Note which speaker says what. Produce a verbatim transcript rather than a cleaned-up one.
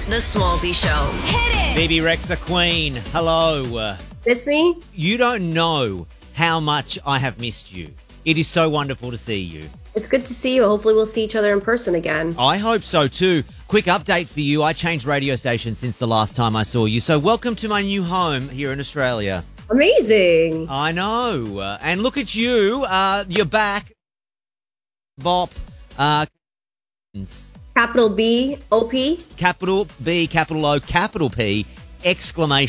Speaker 1: The Smallsy Show. Hit it!
Speaker 2: B B Rexa Queen, hello. Uh,
Speaker 3: Miss me?
Speaker 2: You don't know how much I have missed you. It is so wonderful to see you.
Speaker 3: It's good to see you. Hopefully we'll see each other in person again.
Speaker 2: I hope so too. Quick update for you. I changed radio stations since the last time I saw you. So welcome to my new home here in Australia.
Speaker 3: Amazing.
Speaker 2: I know. Uh, and look at you. Uh, you're back. Bop. Uh,
Speaker 3: Capital B, O P.
Speaker 2: capital B, capital O, capital P, exclamation.